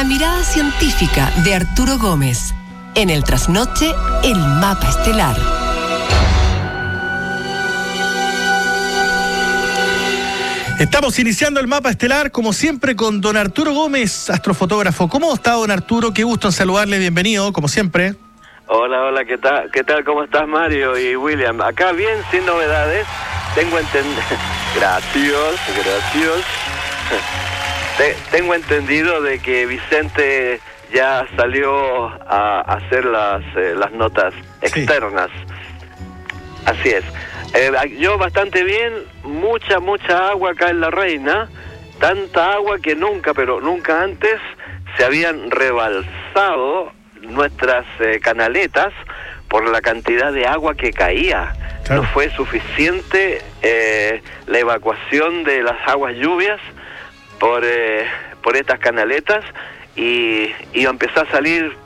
mirada científica de Arturo Gómez. En el trasnoche, el mapa estelar. Estamos iniciando el mapa estelar, como siempre, con don Arturo Gómez, astrofotógrafo. ¿Cómo está, don Arturo? Qué gusto en saludarle, bienvenido, como siempre. Hola, ¿qué tal? ¿Cómo estás, Mario y William? Acá bien, sin novedades. Tengo entendido... Gracias. Tengo entendido de que Vicente ya salió a hacer las notas externas. Sí. Así es. Yo bastante bien, mucha agua acá en La Reina, tanta agua que nunca antes se habían rebalsado nuestras canaletas por la cantidad de agua que caía. Claro. No fue suficiente la evacuación de las aguas lluvias por estas canaletas y empezó a salir